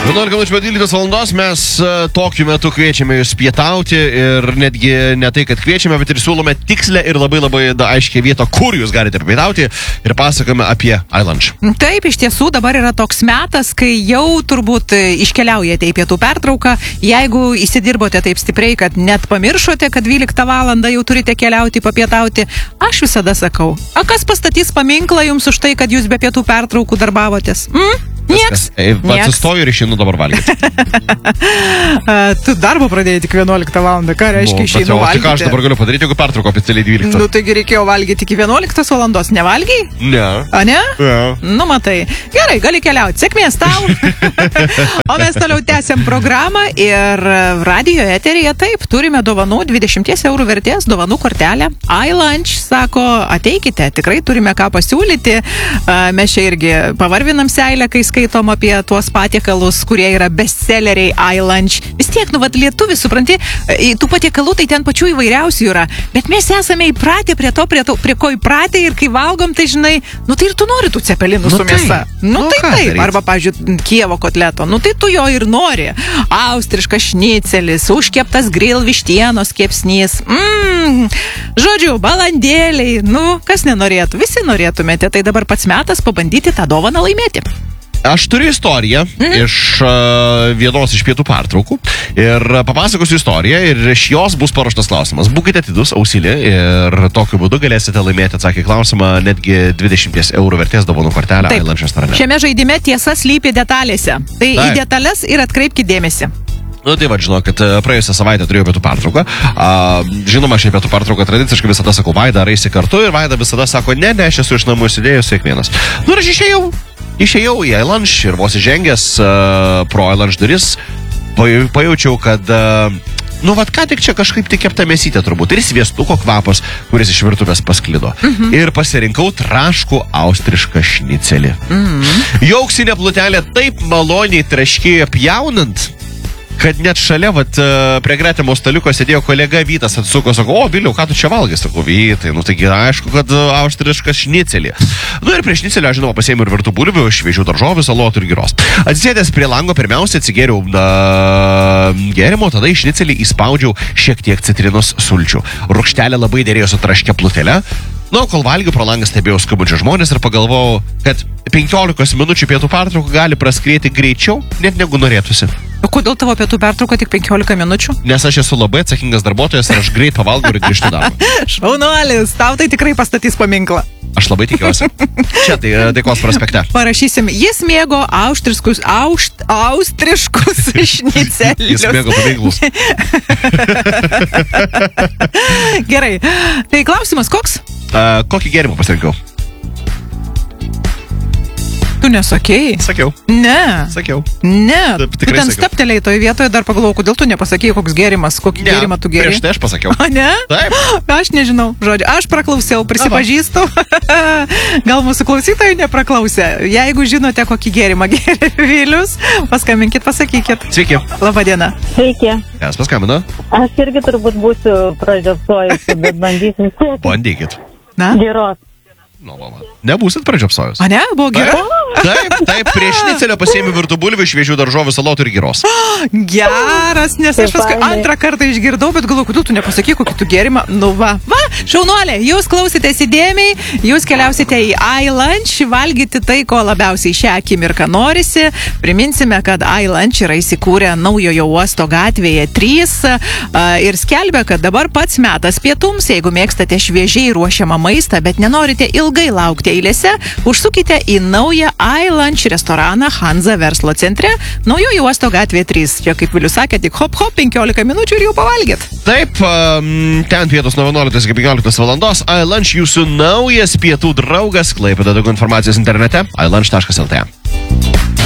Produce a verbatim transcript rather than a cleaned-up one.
vienuolika minučių dvyliktos valandos mes uh, tokiu metu kviečiame jūs pietauti ir netgi ne tai, kad kviečiame, bet ir siūlome tikslę ir labai labai da, aiškiai vietą, kur jūs galite pietauti ir pasakome apie iLunch. Taip, iš tiesų dabar yra toks metas, kai jau turbūt iškeliaujate į pietų pertrauką. Jeigu įsidirbote taip stipriai, kad net pamiršote, kad dvyliktą valandą jau turite keliauti papietauti, aš visada sakau, a kas pastatys paminklą jums už tai, kad jūs be pietų pertraukų darbavotės? Mm? Nieks. Pats sustoju ir išeinu dabar valgyti. Tu darbą pradėjai tik vienuoliktą valandą, ką reiškia išeinu valgyti? Tik aš dabar galiu padaryti, jeigu pertrauko oficialiai dvyliktą. Nu, taigi reikėjo valgyti iki vienuoliktos valandos, nevalgiai? Ne. A ne? Ne. Nu, matai. Gerai, gali keliauti. Sėkmės tau. O mes toliau tęsiam programą ir radijo eteryje taip, turime dovanų dvidešimt eurų vertės, dovanų kortelę. iLunch sako, ateikite, tikrai turime ką pasiūlyti. Mes čia irgi pavarvinam seilę, kai skaitom apie tuos patiekalus, kurie yra bestselleriai iLunch. Vis tiek, nu, vat lietuvis, supranti, tų patiekalų tai ten pačių įvairiausių yra, bet mes esame įpratę prie to, prie, to, prie ko įpratę ir kai valgom, tai žinai, nu tai ir tu nori tų cepelinų nu, su mėsa. Tai. Nu, nu tai taip, daryt? Arba, pavyzdžiui, Kijevo kotleto, nu tai tu jo ir nori. Austriškas šnicelis, užkeptas grill vištienos kepsnys, mm, žodžiu, balandėliai, nu, kas nenorėtų, visi norėtumėte, tai dabar pats metas pabandyti tą dovaną laimėti. Aš turiu istoriją mm. iš uh, vienos iš pietų pertraukų ir papasakosiu istoriją ir iš jos bus paruoštas klausimas. Būkite atidus, ausili ir tokiu būdu galėsite laimėti atsakę klausimą netgi dvidešimt eurų vertės dovanų kortelę iLunch restorane. Šiame žaidime tiesa slypi detalėse. Tai Taip. Į detalės ir atkreipkite dėmesį. Nu, tai va, žinokit, praėjusią savaitę turėjau pietų pertrauką. A, žinoma, šią pietų pertrauką tradiciškai visada sakau, Vaida, ar eisi kartu? Ir Vaida visada sako, ne, ne, aš esu iš namų įsidėjus, sėkmėnas. Nu, ir aš išėjau. Išėjau į iLunch ir vos įžengęs uh, pro iLunch duris, pajaučiau, kad, uh, nu, vat ką tik čia kažkaip tik kepta mėsytė turbūt. Ir sviestuko kvapas, kuris iš virtuvės pasklido. Mm-hmm. Ir pasirinkau traškų austrišką šnicelį. Mm-hmm. Jo auksinė plutelė taip maloniai traškėjo pjaunant, kad net šalia, vat, prie gretimo staliuko sėdėjo kolega Vytas, atsuko, sako, o, Viliau, ką tu čia valgai? Sako, Vytai, nu taigi aišku, kad austriškas šnicelį. Nu ir prie šnicelio, aš žinoma, pasiėmiau ir virtų bulvių, šviežių daržovių, salotų ir giros. Atsisėdęs prie lango, pirmiausia atsigėriau na, gėrimo, tada į šnicelį įspaudžiau šiek tiek citrinos sulčių. Rūgštelė labai dėrėjo su traškia plutelė. Nu, kol valgiau, pro langą stebėjau skubančius žmonės ir pagalvojau, kad penkiolikos minučių pietų pertrauką gali praskrieti greičiau, net negu norėtųsi. O kodėl tavo pietų pertrauka tik penkiolika minučių? Nes aš esu labai atsakingas darbuotojas ir aš greit pavalgau ir grįžtu darbą. Šaunuolis, tau tai tikrai pastatys paminklą. Aš labai tikiuosi. Čia tai Taikos prospekte. Parašysim, jis mėgo austriškus, aušt, austriškus šnicelius. Jis mėgo paminklus. Gerai, tai klausimas koks? Uh, kokį gėrimą pasirinkau? Tu nesakėjai? Sakiau. Ne. Sakiau. Ne. Taip, tu ten steptelėjai toje vietoje, dar pagalvojau, kodėl tu nepasakėjai, koks gėrimas, kokį ne, gėrimą tu gėri. Prieš tai aš pasakiau. O ne? Taip. Aš nežinau, žodžiu, aš praklausiau, prisipažįstu. Gal mūsų klausytojai nepraklausė. Jeigu žinote, kokį gėrimą gėri Vilius, paskambinkit, pasakykit. Sveiki. Labą dieną. Sveiki. Kas paskambino? Aš irgi turbūt būsiu pražiopsojusi, bet bandysim. Bandykit. Na? Geros. Nu, mama. Nebūsit pražiopsojus. A ne? Buvo gerai? Taip, taip, prie šnicelio pasiėmiau virtų bulvių, šviežių daržovių, salotų ir giros. Geras, nes aš paskui antrą kartą išgirdau, bet galvoju, kodėl tu nepasakai, kokį tu gėrimą. Nu va, va, šaunuolė, jūs klausitės įdėmiai, jūs keliausite į iLunch, valgyti tai, ko labiausiai šią akimirką norisi. Priminsime, kad iLunch yra įsikūrę Naujojo uosto gatvėje trys ir skelbia, kad dabar pats metas pietums, jeigu mėgstate šviežiai ruošiamą maistą, bet nenorite ilgai laukti eilėse, užsukite į naują iLunch restoraną Hanza verslo centre, Naujojo uosto gatvė trys. Čia, kaip Vilius sakė, tik hop hop, penkiolika minučių ir jau pavalgėt. Taip, um, ten pietus nuo vienuoliktos iki penkioliktos valandos. iLunch jūsų naujas pietų draugas. Klaipėda, daugiau informacijos internete. iLunch taškas lt.